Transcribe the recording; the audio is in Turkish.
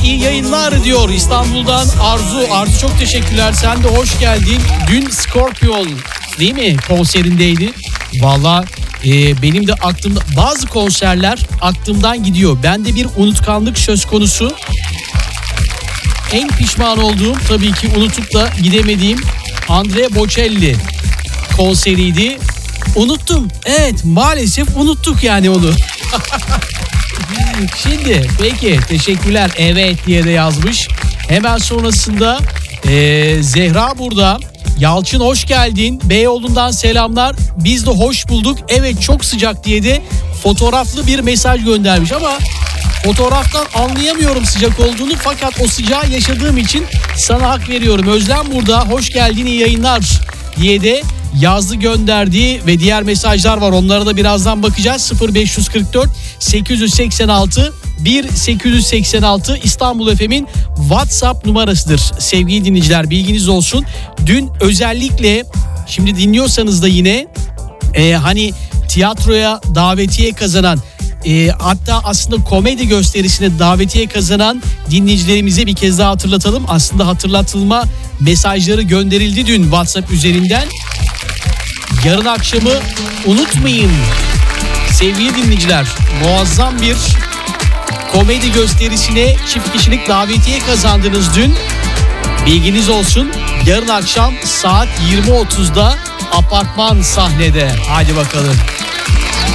iyi yayınlar diyor İstanbul'dan Arzu. Arzu çok teşekkürler. Sen de hoş geldin. Dün Scorpion değil mi konserindeydi. Valla benim de aklımda bazı konserler aklımdan gidiyor. Bende bir unutkanlık söz konusu. En pişman olduğum tabii ki unutup da gidemediğim Andrea Bocelli konseriydi. Unuttum. Evet, maalesef unuttuk yani onu. Şimdi peki teşekkürler evet diye de yazmış. Hemen sonrasında Zehra burada. Yalçın hoş geldin. Beyoğlu'ndan selamlar. Biz de hoş bulduk. Evet çok sıcak diye de fotoğraflı bir mesaj göndermiş ama fotoğraftan anlayamıyorum sıcak olduğunu, fakat o sıcağı yaşadığım için sana hak veriyorum. Özlem burada. Hoş geldin, iyi yayınlar diye de yazdı, gönderdi ve diğer mesajlar var. Onlara da birazdan bakacağız. 0544 886 1886 İstanbul FM'in WhatsApp numarasıdır. Sevgili dinleyiciler, bilginiz olsun. Dün özellikle, şimdi dinliyorsanız da yine hani tiyatroya davetiye kazanan, hatta aslında komedi gösterisine davetiye kazanan dinleyicilerimize bir kez daha hatırlatalım. Aslında hatırlatılma mesajları gönderildi dün WhatsApp üzerinden. Yarın akşamı unutmayın sevgili dinleyiciler. Muazzam bir komedi gösterisine çift kişilik davetiye kazandınız dün. Bilginiz olsun. Yarın akşam saat 20.30'da Apartman sahnede. Hadi bakalım.